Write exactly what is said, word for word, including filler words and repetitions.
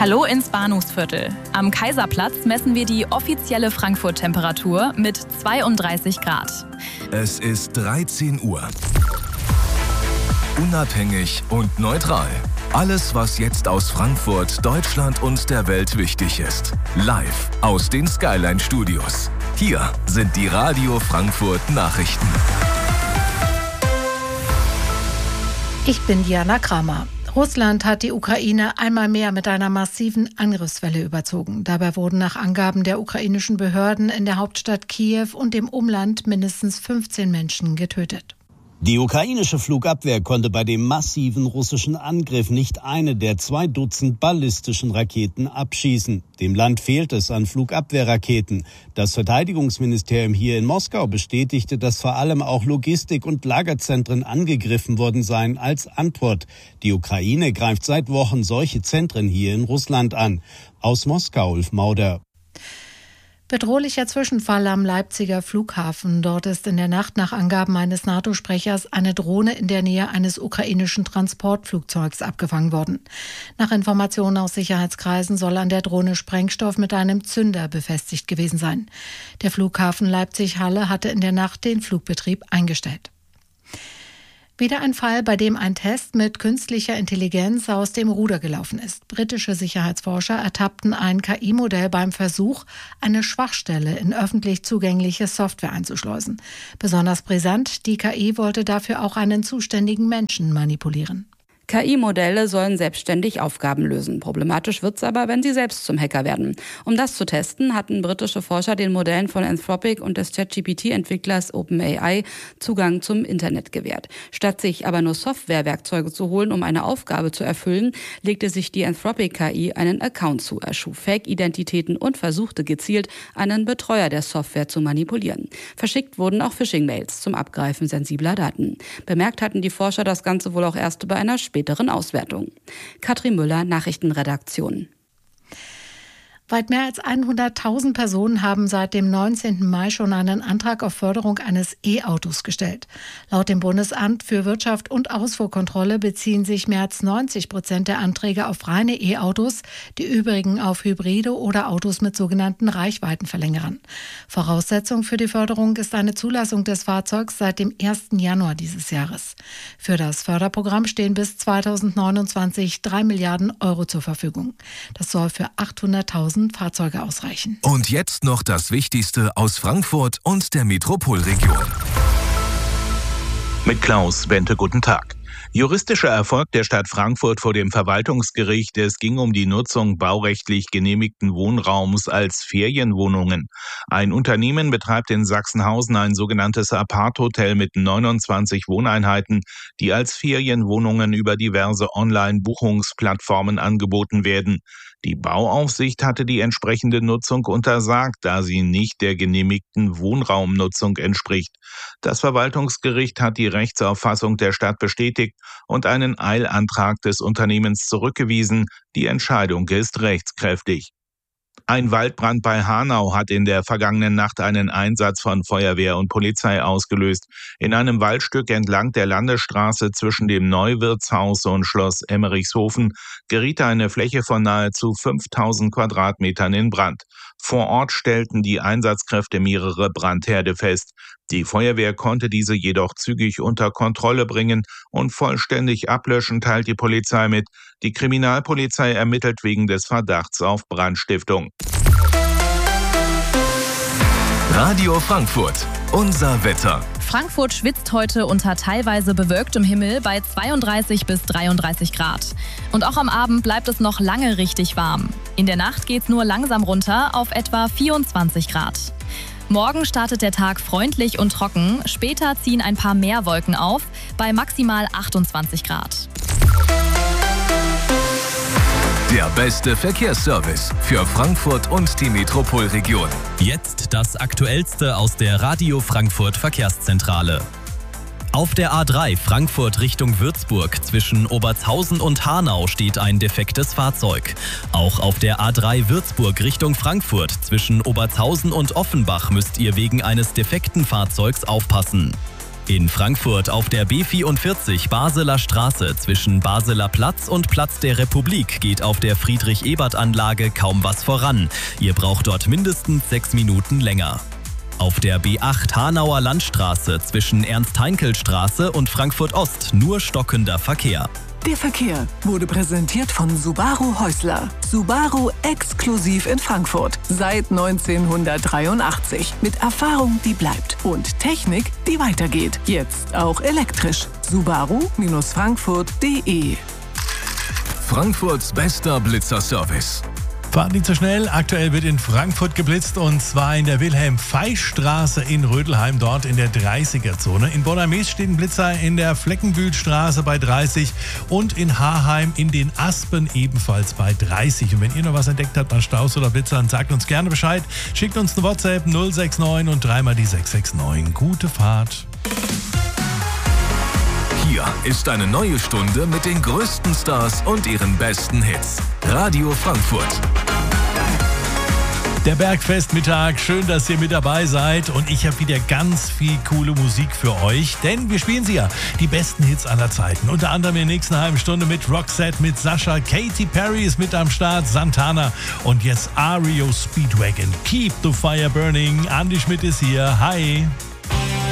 Hallo ins Bahnhofsviertel. Am Kaiserplatz messen wir die offizielle Frankfurt-Temperatur mit zweiunddreißig Grad. Es ist dreizehn Uhr. Unabhängig und neutral. Alles, was jetzt aus Frankfurt, Deutschland und der Welt wichtig ist. Live aus den Skyline-Studios. Hier sind die Radio Frankfurt Nachrichten. Ich bin Diana Kramer. Russland hat die Ukraine einmal mehr mit einer massiven Angriffswelle überzogen. Dabei wurden nach Angaben der ukrainischen Behörden in der Hauptstadt Kiew und dem Umland mindestens fünfzehn Menschen getötet. Die ukrainische Flugabwehr konnte bei dem massiven russischen Angriff nicht eine der zwei Dutzend ballistischen Raketen abschießen. Dem Land fehlt es an Flugabwehrraketen. Das Verteidigungsministerium hier in Moskau bestätigte, dass vor allem auch Logistik- und Lagerzentren angegriffen worden seien als Antwort. Die Ukraine greift seit Wochen solche Zentren hier in Russland an. Aus Moskau, Ulf Mauder. Bedrohlicher Zwischenfall am Leipziger Flughafen. Dort ist in der Nacht nach Angaben eines NATO-Sprechers eine Drohne in der Nähe eines ukrainischen Transportflugzeugs abgefangen worden. Nach Informationen aus Sicherheitskreisen soll an der Drohne Sprengstoff mit einem Zünder befestigt gewesen sein. Der Flughafen Leipzig-Halle hatte in der Nacht den Flugbetrieb eingestellt. Wieder ein Fall, bei dem ein Test mit künstlicher Intelligenz aus dem Ruder gelaufen ist. Britische Sicherheitsforscher ertappten ein K I-Modell beim Versuch, eine Schwachstelle in öffentlich zugängliche Software einzuschleusen. Besonders brisant, die K I wollte dafür auch einen zuständigen Menschen manipulieren. K I-Modelle sollen selbstständig Aufgaben lösen. Problematisch wird's aber, wenn sie selbst zum Hacker werden. Um das zu testen, hatten britische Forscher den Modellen von Anthropic und des ChatGPT P-Entwicklers OpenAI Zugang zum Internet gewährt. Statt sich aber nur Softwarewerkzeuge zu holen, um eine Aufgabe zu erfüllen, legte sich die Anthropic-K I einen Account zu, erschuf Fake-Identitäten und versuchte gezielt, einen Betreuer der Software zu manipulieren. Verschickt wurden auch Phishing-Mails zum Abgreifen sensibler Daten. Bemerkt hatten die Forscher das Ganze wohl auch erst bei einer späteren Auswertung. Katrin Müller, Nachrichtenredaktion. Weit mehr als hunderttausend Personen haben seit dem neunzehnten Mai schon einen Antrag auf Förderung eines E-Autos gestellt. Laut dem Bundesamt für Wirtschaft und Ausfuhrkontrolle beziehen sich mehr als neunzig Prozent der Anträge auf reine E-Autos, die übrigen auf Hybride oder Autos mit sogenannten Reichweitenverlängerern. Voraussetzung für die Förderung ist eine Zulassung des Fahrzeugs seit dem ersten Januar dieses Jahres. Für das Förderprogramm stehen bis zweitausendneunundzwanzig drei Milliarden Euro zur Verfügung. Das soll für achthunderttausend Fahrzeuge ausreichen. Und jetzt noch das Wichtigste aus Frankfurt und der Metropolregion. Mit Klaus Bente, guten Tag. Juristischer Erfolg der Stadt Frankfurt vor dem Verwaltungsgericht. Es ging um die Nutzung baurechtlich genehmigten Wohnraums als Ferienwohnungen. Ein Unternehmen betreibt in Sachsenhausen ein sogenanntes Apart-Hotel mit neunundzwanzig Wohneinheiten, die als Ferienwohnungen über diverse Online-Buchungsplattformen angeboten werden. Die Bauaufsicht hatte die entsprechende Nutzung untersagt, da sie nicht der genehmigten Wohnraumnutzung entspricht. Das Verwaltungsgericht hat die Rechtsauffassung der Stadt bestätigt und einen Eilantrag des Unternehmens zurückgewiesen. Die Entscheidung ist rechtskräftig. Ein Waldbrand bei Hanau hat in der vergangenen Nacht einen Einsatz von Feuerwehr und Polizei ausgelöst. In einem Waldstück entlang der Landesstraße zwischen dem Neuwirtshaus und Schloss Emmerichshofen geriet eine Fläche von nahezu fünftausend Quadratmetern in Brand. Vor Ort stellten die Einsatzkräfte mehrere Brandherde fest. Die Feuerwehr konnte diese jedoch zügig unter Kontrolle bringen und vollständig ablöschen, teilt die Polizei mit. Die Kriminalpolizei ermittelt wegen des Verdachts auf Brandstiftung. Radio Frankfurt, unser Wetter. Frankfurt schwitzt heute unter teilweise bewölktem Himmel bei zweiunddreißig bis dreiunddreißig Grad. Und auch am Abend bleibt es noch lange richtig warm. In der Nacht geht's nur langsam runter auf etwa vierundzwanzig Grad. Morgen startet der Tag freundlich und trocken. Später ziehen ein paar mehr Wolken auf bei maximal achtundzwanzig Grad. Der beste Verkehrsservice für Frankfurt und die Metropolregion. Jetzt das Aktuellste aus der Radio Frankfurt Verkehrszentrale. Auf der A drei Frankfurt Richtung Würzburg zwischen Obertshausen und Hanau steht ein defektes Fahrzeug. Auch auf der A drei Würzburg Richtung Frankfurt zwischen Obertshausen und Offenbach müsst ihr wegen eines defekten Fahrzeugs aufpassen. In Frankfurt auf der B vierundvierzig Basler Straße zwischen Basler Platz und Platz der Republik geht auf der Friedrich-Ebert-Anlage kaum was voran. Ihr braucht dort mindestens sechs Minuten länger. Auf der B acht Hanauer Landstraße zwischen Ernst-Heinkel-Straße und Frankfurt-Ost nur stockender Verkehr. Der Verkehr wurde präsentiert von Subaru Häusler. Subaru exklusiv in Frankfurt. Seit neunzehnhundertdreiundachtzig. Mit Erfahrung, die bleibt. Und Technik, die weitergeht. Jetzt auch elektrisch. Subaru Frankfurt punkt de. Frankfurts bester Blitzerservice. Fahrt nicht so schnell. Aktuell wird in Frankfurt geblitzt und zwar in der Wilhelm-Feisch-Straße in Rödelheim, dort in der dreißiger-Zone. In Bonn-am-Mees steht ein Blitzer in der Fleckenbühlstraße bei dreißig und in Haarheim in den Aspen ebenfalls bei dreißig. Und wenn ihr noch was entdeckt habt an Staus oder Blitzern, sagt uns gerne Bescheid. Schickt uns eine WhatsApp null sechs neun und dreimal die sechs sechs neun. Gute Fahrt. Hier ist eine neue Stunde mit den größten Stars und ihren besten Hits. Radio Frankfurt. Der Bergfestmittag, schön, dass ihr mit dabei seid und ich habe wieder ganz viel coole Musik für euch, denn wir spielen sie ja, die besten Hits aller Zeiten. Unter anderem in der nächsten halben Stunde mit Roxette, mit Sascha, Katy Perry ist mit am Start, Santana und jetzt R E O Speedwagon. Keep the Fire Burning. Andi Schmidt ist hier. Hi.